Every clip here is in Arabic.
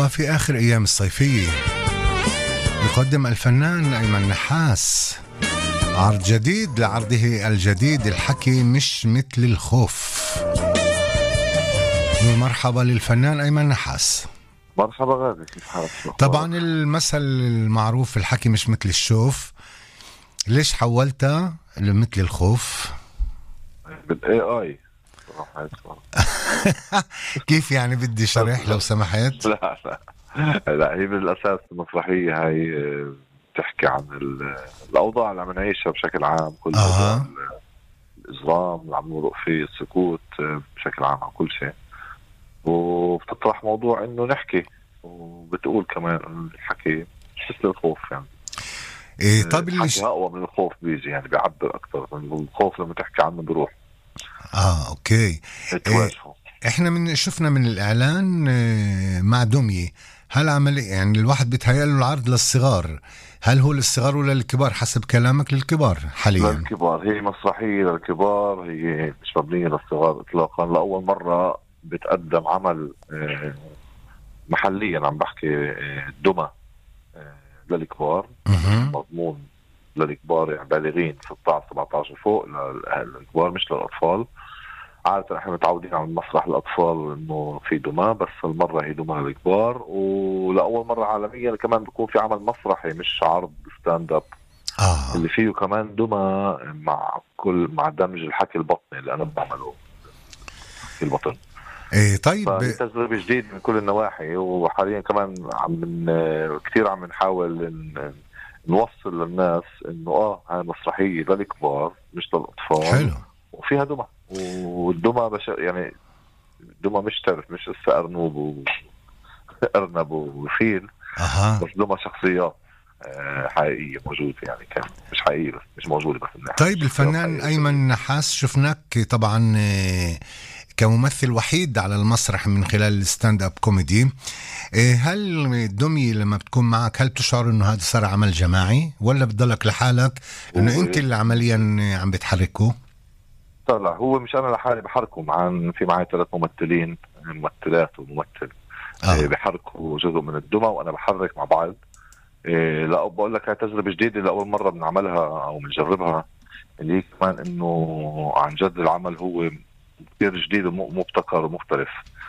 وفي آخر أيام الصيفية يقدم الفنان أيمن نحاس عرض جديد لعرضه الجديد الحكي مش مثل الخوف. مرحبا للفنان أيمن نحاس. مرحبا غادي، كيف حالك؟ طبعا المثل المعروف الحكي مش مثل الشوف، ليش حولتها لمثل الخوف؟ بالاي اي. كيف يعني؟ بدي شرح لو سمحت. لا هي بالاساس المسرحيه هاي بتحكي عن الاوضاع اللي عم نعيشها بشكل عام، كل الاجرام اللي عم نمرق فيه، السكوت بشكل عام عن كل شيء، وبتطرح موضوع انه نحكي، وبتقول كمان انه الحكي مش مثل الخوف. يعني طب الحكي اقوى من الخوف، بيجي يعني بيعبر اكثر من الخوف، لما تحكي عنه بروح. اوكي. احنا شفنا من الاعلان مع دمية، هل عمل يعني الواحد بيتهيأ له العرض للصغار، هل هو للصغار ولا للكبار؟ حسب كلامك للكبار حاليا. للكبار، هي مسرحية للكبار، هي مش مبنية للصغار اطلاقا. لأول مرة بتقدم عمل محليا، عم بحكي دمى للكبار، مضمون للكبار يعني بالغين 16 17 فوق، للكبار مش للأطفال. عادة احنا متعودين على مسرح الأطفال انه في دمى، بس المرة هي دمى للكبار، ولأول مرة عالميا كمان بيكون في عمل مسرحي مش عرض ستاند اب، اللي فيه كمان دمى مع دمج الحكي البطني اللي انا بعمله في البطن. طيب، تجربة جديدة من كل النواحي، وحاليا كمان كثير عم نحاول نوصل للناس انه هاي مسرحية للكبار مش للأطفال. حلو. وفيها دمى، والدمى يعني دمى مش تعرف، مش لسه أرنوب وأرنب وفيل، بس دمى شخصيات حقيقية موجودة، يعني كان مش حقيقية بس مش موجودة بس. طيب الفنان أيمن نحاس، شفناك طبعا كممثل وحيد على المسرح من خلال الستاند اب كوميدي، هل دمي لما بتكون معك هل تشعر انه هذا صار عمل جماعي، ولا بتضلك لحالك انه انت اللي عمليا عم بتحركه؟ طلع هو مش انا لحالي بحركه، في معي 3 ممثلين، ممثلات وممثل بحركوا جزء من الدمى، وانا بحرك مع بعض. لا بقول لك هاي تجربة جديدة لأول مرة بنعملها أو بنجربها، اللي كمان إنه عن جد العمل هو كثير جديد ومبتكر ومختلف.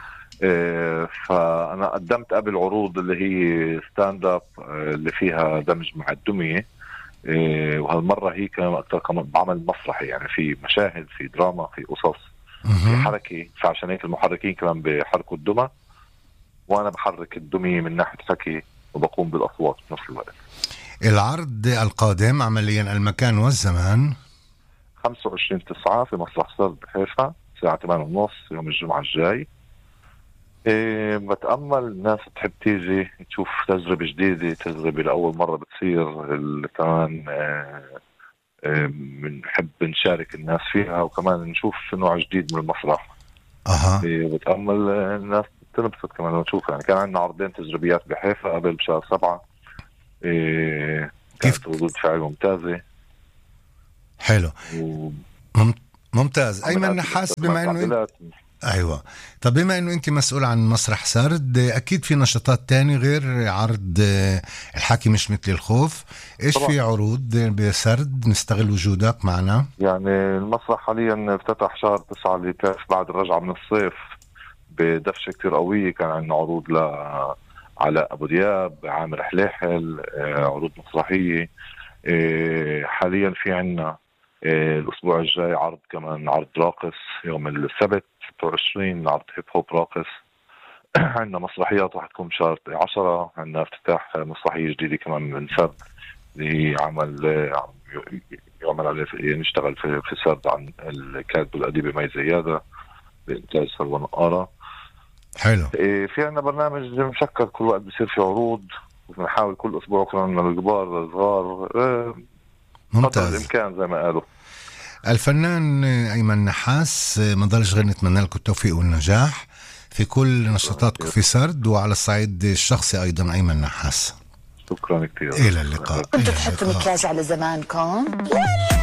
فأنا قدمت قبل عروض اللي هي ستاند اب اللي فيها دمج مع الدمية، وهالمرة هي كمان أكثر كمان بعمل مسرحي، يعني في مشاهد، في دراما، في قصص، في حركة. فعشان هيك المحركين كمان بيحركوا الدمى، وأنا بحرك الدمية من ناحية حكي وبقوم بالأصوات في نفس الوقت. العرض القادم عمليا المكان والزمان 25/9 في مسرح سرد بحيفا الساعة 8:30 يوم الجمعة الجاي. بتأمل الناس تحب تيجي تشوف تجربة جديدة، تجربة لأول مرة بتصير، اللي كمان بنحب نشارك الناس فيها، وكمان نشوف نوع جديد من المسرح. بتأمل الناس تنبسط كمان لما تشوف. يعني كان عندنا عرضين تجربيات بحيفا قبل بشهر 7، كانت ردود فعل ممتازة. حلو. ممتاز. أيمن نحاس، بما أنه أيوة، طب بما أنه أنت مسؤول عن مسرح سرد، أكيد في نشاطات تاني غير عرض الحكي مش مثل الخوف. إيش طبعا في عروض بسرد نستغل وجودك معنا؟ يعني المسرح حاليا افتتح شهر 9 اللي تعرف بعد الرجعة من الصيف بدفشة كتير قوية. كان عندنا عروض على أبو دياب، عامر حليحل، عروض مسرحية. حاليا في عنا الأسبوع الجاي عرض كمان، عرض راقص يوم السبت 26، عرض هيب هوب راقص. عندنا مسرحيات راح تكون بشهر 10. عندنا افتتاح مسرحية جديدة كمان من سرد، اللي يعمل عليه نشتغل في سرد عن الكاتب الأديب مي زيادة بإنتاج سلوى نقارة. حلو. في عنا برنامج مشكل، كل وقت بصير في عروض، وبنحاول كل أسبوع كمان من الكبار للصغار. ممتاز. الإمكان زي ما قالوا. الفنان أيمن نحاس، ما ضلش غير نتمنى لكم التوفيق والنجاح في كل نشاطاتكم في سرد، وعلى الصعيد الشخصي أيضا أيمن نحاس. شكرا كثير. إلى اللقاء. كنت تحط مكياج على زمانكم؟